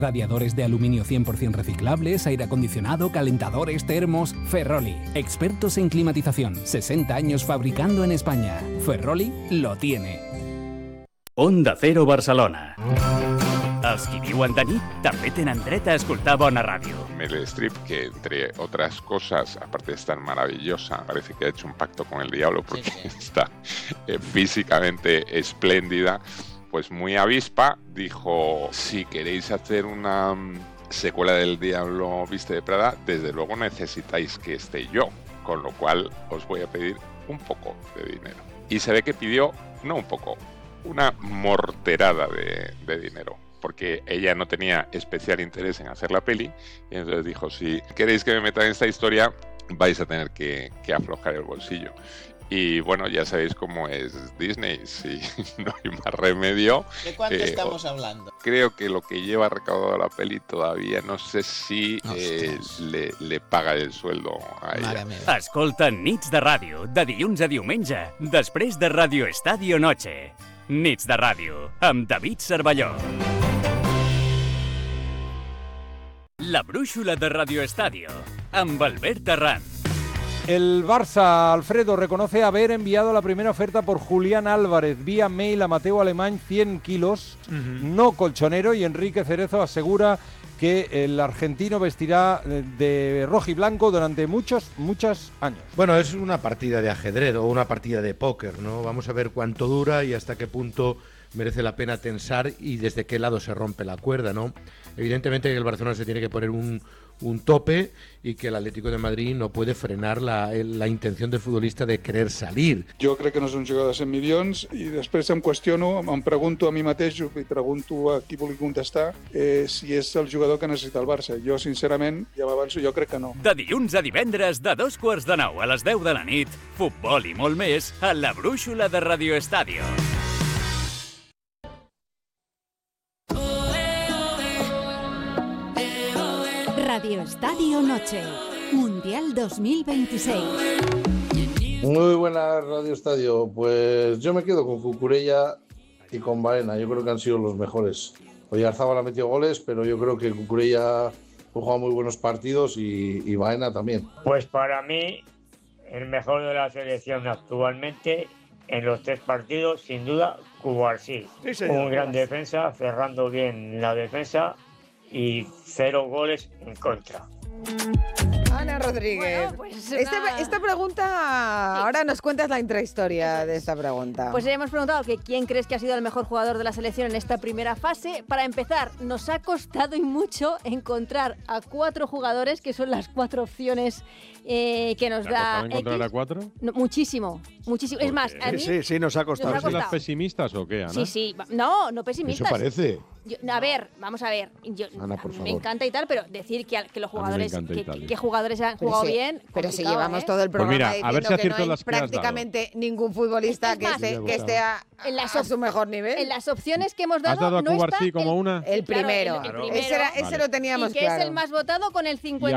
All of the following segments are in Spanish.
Radiadores de aluminio 100% reciclables, aire acondicionado, calentadores, termos. Ferroli, expertos en climatización. 60 años fabricando en España. Ferroli lo tiene. Onda Cero Barcelona. Els qui viuen de nit també tenen dret a escoltar bona ràdio. Meryl Streep, que entre otras cosas, aparte de estar maravillosa, parece que ha hecho un pacto con el diablo porque está físicamente espléndida, pues muy avispa, dijo: si queréis hacer una secuela del Diablo Viste de Prada, desde luego necesitáis que esté yo, con lo cual os voy a pedir un poco de dinero. Y se ve que pidió, no un poco, una morterada de dinero, porque ella no tenía especial interés en hacer la peli, y entonces dijo: si queréis que me meta en esta historia, vais a tener que aflojar el bolsillo. Y bueno, ya sabéis cómo es Disney, si no hay más remedio. ¿De cuánto estamos hablando? Creo que lo que lleva recaudado la peli todavía no sé si le paga el sueldo a ella. Escolta Nits de Ràdio, de dilluns a diumenge, després de Radio Estadio Noche. Nits de Ràdio, amb David Cervelló. La brúixola de Radio Estadio, amb Albert Arran. El Barça, Alfredo, reconoce haber enviado la primera oferta por Julián Álvarez vía mail a Mateo Alemany, 100 kilos, no colchonero, y Enrique Cerezo asegura que el argentino vestirá de rojo y blanco durante muchos años. Bueno, es una partida de ajedrez o una partida de póker, ¿no? Vamos a ver cuánto dura y hasta qué punto merece la pena tensar y desde qué lado se rompe la cuerda, ¿no? Evidentemente el Barcelona se tiene que poner un tope y que el Atlético de Madrid no puede frenar la intención del futbolista de querer salir. Jo crec que no és un jugador de 100 milions i després em qüestiono, em pregunto a mi mateix i pregunto a qui vulgui contestar si és el jugador que necessita el Barça. Jo, sincerament, ja m'avanço, jo crec que no. De dilluns a divendres, de 2:45 a les 10 de la nit, futbol i molt més a la brúixola de Radio Estadio. Radio Estadio Noche, Mundial 2026. Muy buenas, Radio Estadio. Pues yo me quedo con Cucurella y con Baena. Yo creo que han sido los mejores. Oyarzábal ha metido goles, pero yo creo que Cucurella ha jugado muy buenos partidos y Baena también. Pues para mí, el mejor de la selección actualmente en los 3 partidos, sin duda, Cubarsí. Sí, un gran defensa, cerrando bien la defensa y 0 goles en contra. Ana Rodríguez, Bueno, pues esta pregunta, ahora nos cuentas la intrahistoria de esta pregunta. Pues hemos preguntado que quién crees que ha sido el mejor jugador de la selección en esta primera fase. Para empezar, nos ha costado y mucho encontrar a 4 jugadores, que son las 4 opciones que nos da encontrar a 4? No, muchísimo. Es más, a mí... Sí, nos ha costado. ¿Son las pesimistas o qué, Ana? Sí. No pesimistas. Eso parece. Vamos a ver. Ana, por favor. Me encanta y tal, pero decir que los jugadores, que jugadores han jugado bien. Pero si llevamos todo el programa pues mira, a ver si diciendo que no hay las prácticamente ningún futbolista que esté a su mejor nivel. En las opciones que hemos dado, ¿has dado a no Cubarsí está como una? El primero. Claro, Ese lo teníamos y que claro. es el más votado con el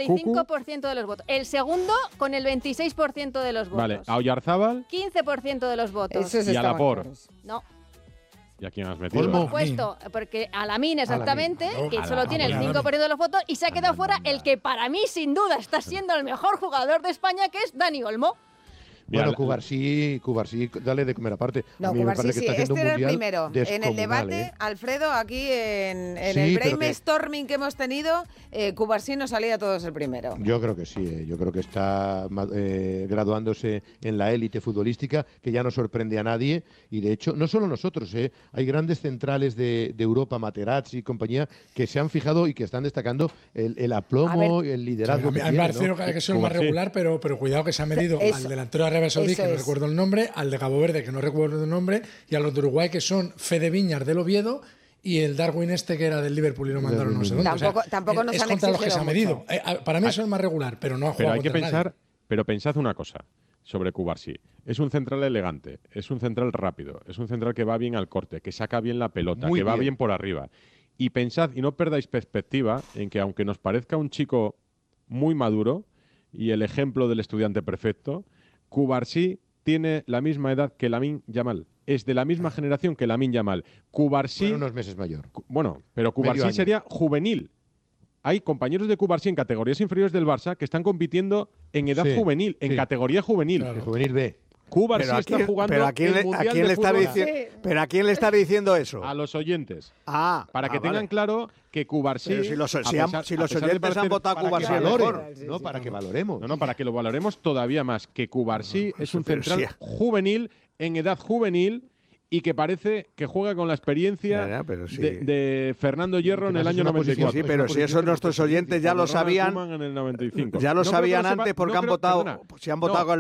55% de los votos. El segundo con el 26% de los votos. Vale, a Oyarzábal 15% de los votos. y a Laporte. No. ¿Y a quién has metido? Por supuesto, porque Alamín exactamente, que solo tiene el 5% de los votos, y se ha quedado fuera el que para mí sin duda está siendo el mejor jugador de España, que es Dani Olmo. Bueno, Cubarsí, dale de comer aparte. No, Cubarsí sí, este era el primero. En el debate, Alfredo, aquí en el brainstorming que hemos tenido, Cubarsí nos salía a todos el primero. Yo creo que sí, yo creo que está graduándose en la élite futbolística, que ya no sorprende a nadie, y de hecho, no solo nosotros, hay grandes centrales de Europa, Materazzi y compañía, que se han fijado y que están destacando el aplomo, el liderazgo. Sí, a mí me parece que es el más regular, pero cuidado que se ha medido al delantero de Arabia Saudí, que no recuerdo el nombre, al de Cabo Verde, que no recuerdo el nombre, y a los de Uruguay, que son Fede Viñas del Oviedo y el Darwin que era del Liverpool y lo mandaron no sé dónde. Tampoco nos es han contra los que se ha medido. Mucho. Para mí eso es el más regular, pero no ha jugado. Pero hay que contra pensar, nadie. pero pensad una cosa sobre Cubarsí. Es un central elegante, es un central rápido, es un central que va bien al corte, que saca bien la pelota, que va bien por arriba. Y pensad, y no perdáis perspectiva, en que aunque nos parezca un chico muy maduro y el ejemplo del estudiante perfecto, Cubarsí tiene la misma edad que Lamine Yamal. es de la misma generación que Lamine Yamal. Cubarsí, unos meses mayor. Bueno, pero Cubarsí sería juvenil. Hay compañeros de Cubarsí en categorías inferiores del Barça que están compitiendo en edad juvenil, en categoría juvenil. Claro. Juvenil B. Cubarsí está jugando ¿Pero a quién le está diciendo eso? A los oyentes. Para que vale. tengan claro que Cubarsí... Pero si los oyentes han votado a Cubarsí mejor. No, para que valoremos. No, para que lo valoremos todavía más. Que Cubarsí es un central juvenil, en edad juvenil, y que parece que juega con la experiencia de Fernando Hierro en el año 94. Sí, pero si eso nuestros oyentes ya lo sabían. En el 95. Ya lo sabían antes porque han votado. Si han votado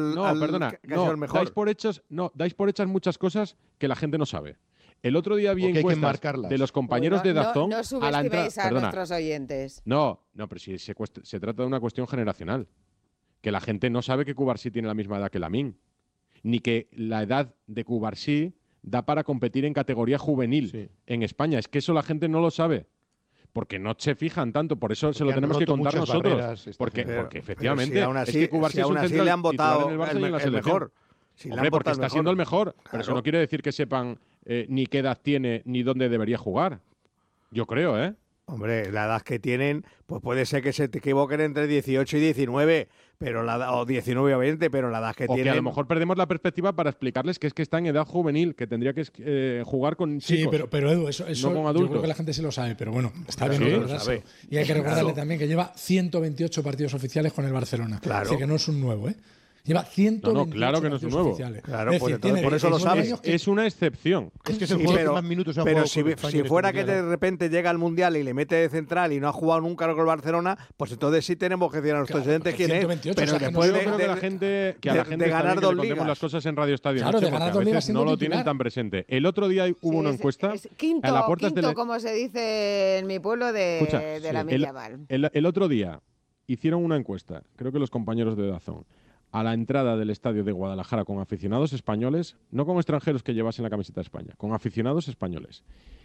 al mejor. Dais por hechas muchas cosas que la gente no sabe. El otro día vi encuestas de los compañeros de DAZN no a la entrada. a nuestros oyentes. No, pero si se trata de una cuestión generacional. Que la gente no sabe que Cubarsí tiene la misma edad que Lamine. Ni que la edad de Cubarsí da para competir en categoría juvenil en España. Es que eso la gente no lo sabe. Porque no se fijan tanto, por eso se lo tenemos que contar nosotros. Porque efectivamente, es que Cubarsí es un central le han votado en el Barça y en la selección. Mejor. Hombre, porque está siendo el mejor. Pero eso no quiere decir que sepan ni qué edad tiene ni dónde debería jugar. Yo creo, ¿eh? Hombre, la edad que tienen, pues puede ser que se te equivoquen entre 18 y 19, o 19 o 20, pero la edad que tienen... que a lo mejor perdemos la perspectiva para explicarles que es que está en edad juvenil, que tendría que jugar con chicos. Sí, pero Edu, eso no con adultos. Yo creo que la gente sí lo sabe, pero bueno, está bien recordárselo. Y hay que recordarle también que lleva 128 partidos oficiales con el Barcelona. Claro. Así que no es un nuevo, ¿eh? Lleva 128 claro que no es un nuevo. Claro, por eso lo sabes. Es una excepción. Es que es el jugador que más minutos ha jugado. Pero si fuera que de repente llega al Mundial y le mete de central y no ha jugado nunca con el Barcelona, pues entonces sí tenemos que decir a nuestros oyentes quién es. Pero después de la gente de ganar dos ligas, contemos las cosas en Radio Estadio Noche, porque a veces no lo tienen tan presente. El otro día hubo una encuesta a la puerta como se dice en mi pueblo de Lamine Yamal. El otro día hicieron una encuesta, creo que los compañeros de DAZN, a la entrada del estadio de Guadalajara con aficionados españoles, no con extranjeros que llevasen la camiseta de España, con aficionados españoles,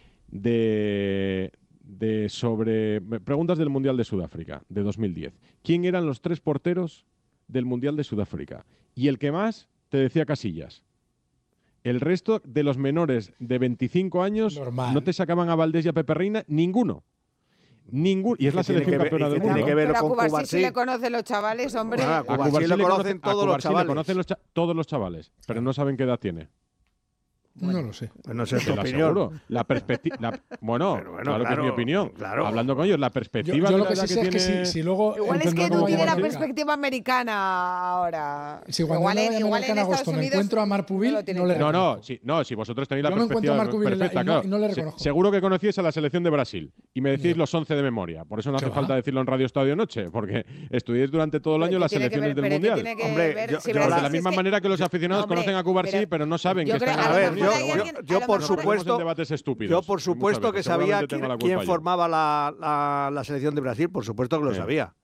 sobre preguntas del Mundial de Sudáfrica de 2010. ¿Quién eran los 3 porteros del Mundial de Sudáfrica? Y el que más te decía Casillas. El resto de los menores de 25 años no te sacaban a Valdés y a Pepe Reina, ninguno. Y es la selección campeona del mundo. Pero a Cubarsí sí le conocen los chavales, hombre. A Cubarsí le conocen todos los chavales. Le conocen todos los chavales, pero no saben qué edad tiene. No lo sé. Pues no sé tu opinión. La perspectiva. Bueno, claro que es mi opinión. Claro. Hablando con ellos, la perspectiva yo lo que sí sé es que si luego. Igual es que no tiene la perspectiva americana ahora. Si igual en agosto me encuentro a Marc Pubil, no le reconozco. Si vosotros tenéis la perspectiva perfecta, claro. No le reconozco. Seguro que conocíais a la selección de Brasil y me decís los 11 de memoria. Por eso no hace falta decirlo en Radio Estadio Noche, porque estudiáis durante todo el año las selecciones del Mundial. Hombre, de la misma manera que los aficionados conocen a Cubarsí, pero no saben que están en el yo por supuesto que sabía quién formaba la selección de Brasil, por supuesto que lo sabía.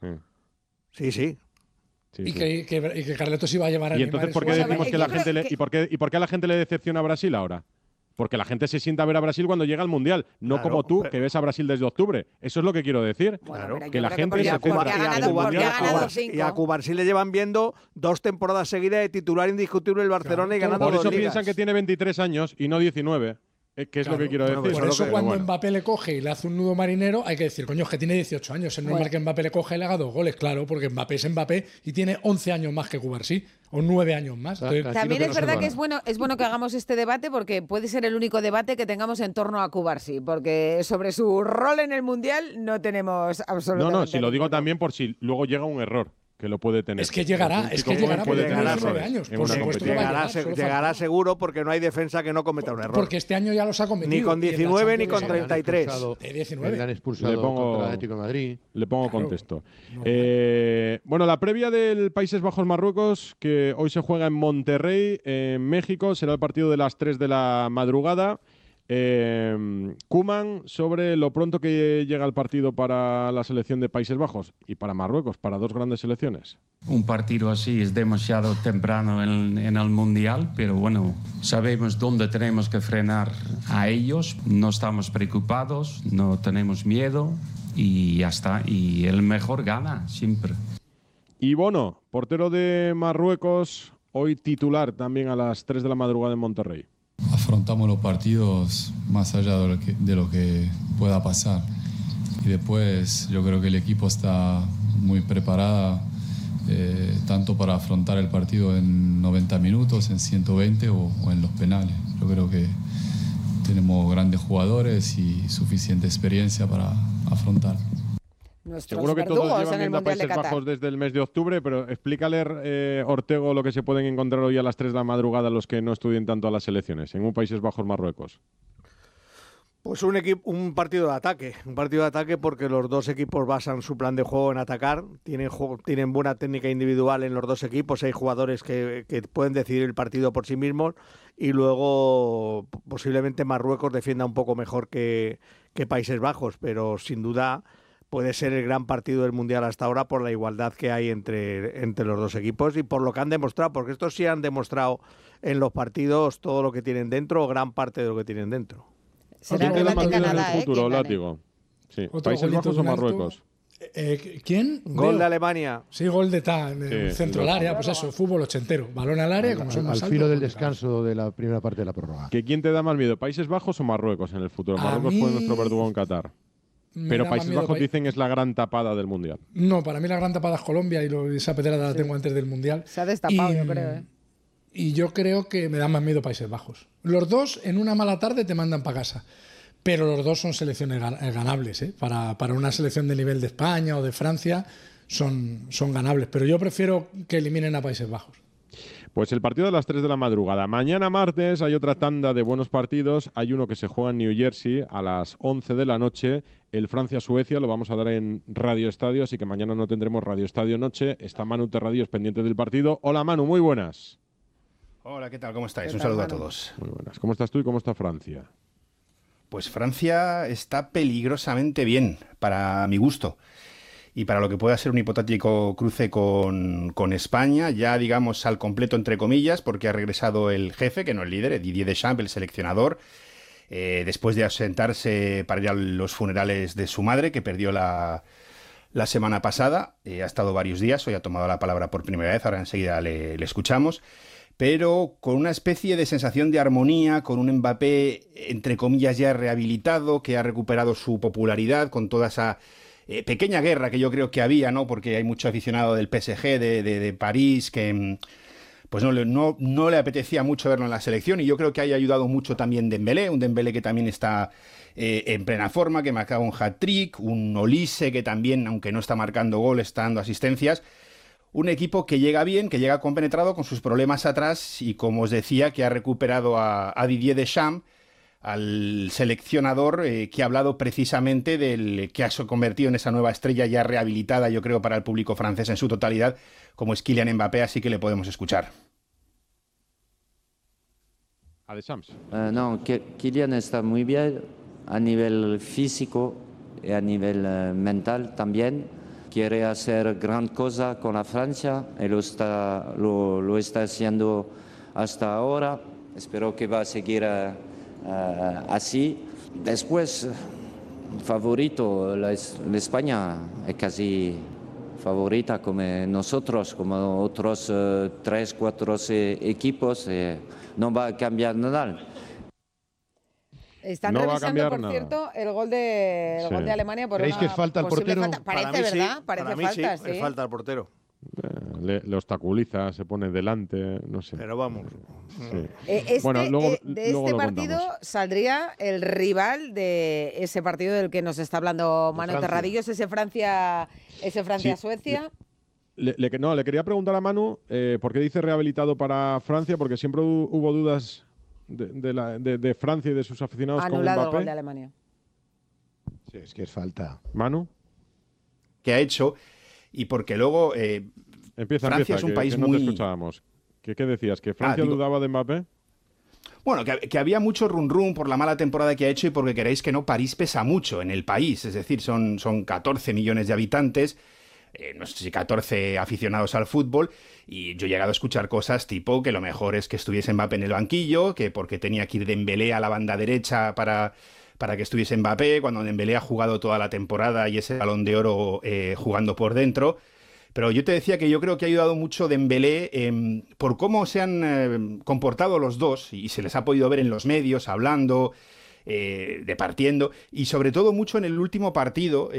Sí. Y que Carletos iba a llevar a ¿Y entonces por qué decimos que la gente ¿y por qué a la gente le decepciona Brasil ahora? Porque la gente se sienta a ver a Brasil cuando llega al Mundial, no como tú, que ves a Brasil desde octubre. Eso es lo que quiero decir. Claro. Que la gente se centra en el Mundial ahora. Y a Cubarsí le llevan viendo 2 temporadas seguidas de titular indiscutible el Barcelona y ganando 2 ligas. Por eso piensan que tiene 23 años y no 19. Que es lo que quiero decir. Por eso cuando Mbappé le coge y le hace un nudo marinero, hay que decir, coño, que tiene 18 años. Es normal que Mbappé le coge y le haga 2 goles, claro, porque Mbappé es Mbappé y tiene 11 años más que Cubarsí, o 9 años más. También es verdad que es bueno que hagamos este debate, porque puede ser el único debate que tengamos en torno a Cubarsí, porque sobre su rol en el Mundial no tenemos absolutamente No, si lo digo también por si luego llega un error. Que lo puede tener. Es que llegará, puede llegar 9 años. Por supuesto llegará seguro, porque no hay defensa que no cometa un error. Porque este año ya los ha cometido. Ni con 19 ni con 33. De 19. Le han expulsado contra el Atlético de Madrid. Le pongo contexto. Bueno, la previa del Países Bajos-Marruecos, que hoy se juega en Monterrey, en México, será el partido de las 3 de la madrugada. Koeman, sobre lo pronto que llega el partido para la selección de Países Bajos y para Marruecos, para 2 grandes selecciones. Un partido así es demasiado temprano en el Mundial, pero bueno, sabemos dónde tenemos que frenar a ellos, no estamos preocupados, no tenemos miedo y ya está, y el mejor gana siempre. Y Bono, portero de Marruecos, hoy titular también a las 3 de la madrugada en Monterrey. Afrontamos los partidos más allá de lo que pueda pasar. Y después yo creo que el equipo está muy preparado tanto para afrontar el partido en 90 minutos, en 120 o en los penales. Yo creo que tenemos grandes jugadores y suficiente experiencia para afrontar. Seguro que todos llevan viendo a Países Bajos desde el mes de octubre, pero explícale, Ortego, lo que se pueden encontrar hoy a las 3 de la madrugada los que no estudien tanto a las selecciones, en un Países Bajos-Marruecos. Pues un partido de ataque porque los dos equipos basan su plan de juego en atacar, tienen buena técnica individual en los dos equipos, hay jugadores que pueden decidir el partido por sí mismos y luego posiblemente Marruecos defienda un poco mejor que Países Bajos, pero sin duda puede ser el gran partido del Mundial hasta ahora por la igualdad que hay entre los dos equipos y por lo que han demostrado, porque estos sí han demostrado en los partidos todo lo que tienen dentro o gran parte de lo que tienen dentro. ¿Quién queda más en el futuro, Látigo? Sí. ¿Países Bajos o Marruecos? ¿Quién? Gol de Alemania. Sí, gol de en el centro del área, pues eso, fútbol ochentero. Balón al área, como son más al filo del descanso de la primera parte de la prórroga. ¿Quién te da más miedo, Países Bajos o Marruecos en el futuro? Marruecos fue nuestro verdugo en Qatar. Pero Países Bajos dicen es la gran tapada del Mundial. No, para mí la gran tapada es Colombia y esa pedrada la tengo antes del Mundial. Se ha destapado, yo creo. Y yo creo que me da más miedo Países Bajos. Los dos en una mala tarde te mandan para casa. Pero los dos son selecciones ganables. Para una selección de nivel de España o de Francia son ganables. Pero yo prefiero que eliminen a Países Bajos. Pues el partido de las 3 de la madrugada. Mañana martes hay otra tanda de buenos partidos. Hay uno que se juega en New Jersey a las 11 de la noche. El Francia-Suecia lo vamos a dar en Radio Estadio, así que mañana no tendremos Radio Estadio Noche. Está Manu Terradillos pendiente del partido. Hola Manu, muy buenas. Hola, ¿qué tal? ¿Cómo estáis? Un saludo a todos. Muy buenas. ¿Cómo estás tú y cómo está Francia? Pues Francia está peligrosamente bien, para mi gusto. Y para lo que pueda ser un hipotético cruce con España, ya digamos al completo entre comillas, porque ha regresado el jefe, que no el líder, Didier Deschamps, el seleccionador, después de ausentarse para ir a los funerales de su madre, que perdió la semana pasada. Ha estado varios días, hoy ha tomado la palabra por primera vez, ahora enseguida le escuchamos. Pero con una especie de sensación de armonía, con un Mbappé, entre comillas, ya rehabilitado, que ha recuperado su popularidad, con toda esa pequeña guerra que yo creo que había, ¿no? Porque hay mucho aficionado del PSG, de París, que pues no le apetecía mucho verlo en la selección, y yo creo que haya ayudado mucho también Dembélé, un Dembélé que también está en plena forma, que marcaba un hat-trick, un Olise que también, aunque no está marcando goles, está dando asistencias. Un equipo que llega bien, que llega compenetrado con sus problemas atrás y, como os decía, que ha recuperado a Didier Deschamps, al seleccionador que ha hablado precisamente del que ha convertido en esa nueva estrella ya rehabilitada, yo creo, para el público francés en su totalidad, como es Kylian Mbappé, así que le podemos escuchar. A Deschamps. No, Kylian está muy bien a nivel físico y a nivel mental también. Quiere hacer gran cosa con la Francia y lo está haciendo hasta ahora. Espero que va a seguir así. Después, favorito, la España es casi favorita como nosotros, como otros 3, 4 equipos. No va a cambiar nada. Están revisando, por cierto, el gol de Alemania por ¿Creéis que falta el portero? Falta. Parece, ¿verdad? Parece falta, sí. Le falta al portero. Le obstaculiza, se pone delante, no sé. Pero vamos. Sí. Bueno, de este partido saldría el rival de ese partido del que nos está hablando Manu Terradillos, ese Francia-Suecia. Le quería preguntar a Manu por qué dice rehabilitado para Francia, porque siempre hubo dudas de Francia y de sus aficionados con Mbappé. Anulado gol de Alemania. Sí, es que es falta. Manu. ¿Qué ha hecho? Y porque luego Francia es un país que muy... no te escuchábamos. ¿Qué decías? ¿Que Francia dudaba de Mbappé? Bueno, que había mucho run por la mala temporada que ha hecho y porque queréis que no, París pesa mucho en el país. Es decir, son 14 millones de habitantes, no sé si 14 aficionados al fútbol, y yo he llegado a escuchar cosas tipo que lo mejor es que estuviese Mbappé en el banquillo, que porque tenía que ir Dembélé a la banda derecha para que estuviese Mbappé, cuando Dembélé ha jugado toda la temporada y ese Balón de Oro jugando por dentro, Pero yo te decía que yo creo que ha ayudado mucho Dembélé por cómo se han comportado los dos, y se les ha podido ver en los medios hablando, departiendo, y sobre todo mucho en el último partido,